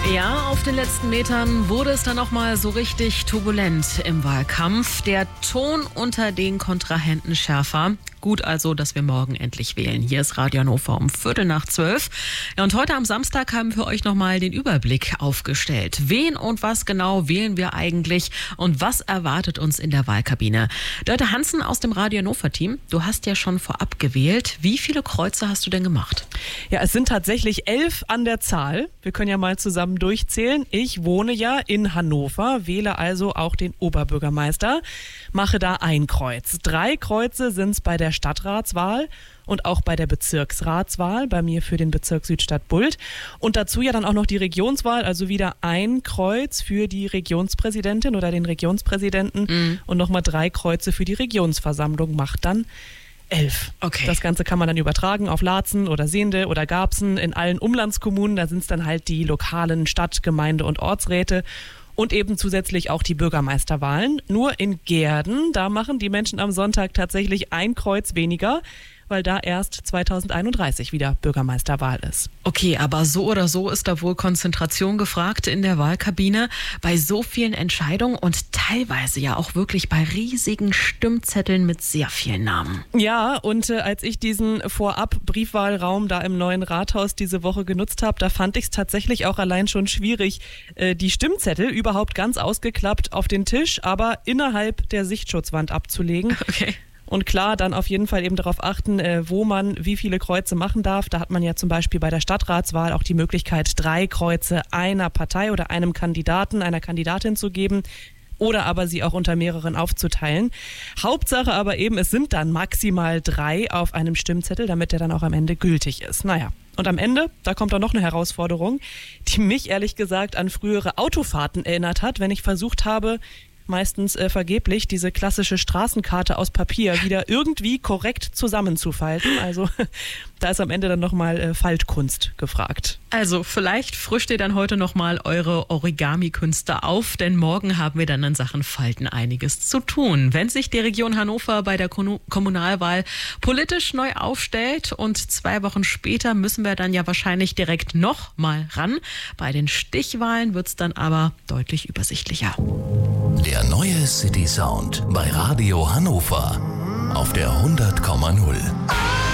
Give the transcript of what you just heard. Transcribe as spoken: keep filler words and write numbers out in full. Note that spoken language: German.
Ja, auf den letzten Metern wurde es dann noch mal so richtig turbulent im Wahlkampf. Der Ton unter den Kontrahenten schärfer. Gut also, dass wir morgen endlich wählen. Hier ist Radio Hannover um Viertel nach zwölf. Ja, und heute am Samstag haben wir euch noch mal den Überblick aufgestellt. Wen und was genau wählen wir eigentlich und was erwartet uns in der Wahlkabine? Dörte Hansen aus dem Radio Hannover-Team, du hast ja schon vorab gewählt. Wie viele Kreuze hast du denn gemacht? Ja, es sind tatsächlich elf an der Zahl. Wir können ja mal zusammen durchzählen. Ich wohne ja in Hannover, wähle also auch den Oberbürgermeister, mache da ein Kreuz. Drei Kreuze sind es bei der Stadtratswahl und auch bei der Bezirksratswahl, bei mir für den Bezirk Südstadt-Bult. Und dazu ja dann auch noch die Regionswahl, also wieder ein Kreuz für die Regionspräsidentin oder den Regionspräsidenten mhm. und nochmal drei Kreuze für die Regionsversammlung, macht dann elf. Okay. Das Ganze kann man dann übertragen auf Laatzen oder Sehnde oder Garbsen in allen Umlandskommunen. Da sind es dann halt die lokalen Stadt-, Gemeinde- und Ortsräte. Und eben zusätzlich auch die Bürgermeisterwahlen. Nur in Gehrden, da machen die Menschen am Sonntag tatsächlich ein Kreuz weniger, weil da erst zweitausendeinunddreißig wieder Bürgermeisterwahl ist. Okay, aber so oder so ist da wohl Konzentration gefragt in der Wahlkabine bei so vielen Entscheidungen und teilweise ja auch wirklich bei riesigen Stimmzetteln mit sehr vielen Namen. Ja, und äh, als ich diesen Vorab-Briefwahlraum da im neuen Rathaus diese Woche genutzt habe, da fand ich es tatsächlich auch allein schon schwierig, äh, die Stimmzettel überhaupt ganz ausgeklappt auf den Tisch, aber innerhalb der Sichtschutzwand abzulegen. Okay. Und klar, dann auf jeden Fall eben darauf achten, äh, wo man wie viele Kreuze machen darf. Da hat man ja zum Beispiel bei der Stadtratswahl auch die Möglichkeit, drei Kreuze einer Partei oder einem Kandidaten, einer Kandidatin zu geben oder aber sie auch unter mehreren aufzuteilen. Hauptsache aber eben, es sind dann maximal drei auf einem Stimmzettel, damit der dann auch am Ende gültig ist. Naja. Und am Ende, da kommt auch noch eine Herausforderung, die mich ehrlich gesagt an frühere Autofahrten erinnert hat, wenn ich versucht habe, meistens äh, vergeblich, diese klassische Straßenkarte aus Papier wieder irgendwie korrekt zusammenzufalten. Also da ist am Ende dann nochmal äh, Faltkunst gefragt. Also vielleicht frischt ihr dann heute nochmal eure Origami-Künste auf, denn morgen haben wir dann in Sachen Falten einiges zu tun. Wenn sich die Region Hannover bei der Kommunalwahl politisch neu aufstellt und zwei Wochen später müssen wir dann ja wahrscheinlich direkt nochmal ran. Bei den Stichwahlen wird es dann aber deutlich übersichtlicher. Der neue City Sound bei Radio Hannover auf der hundert Komma null.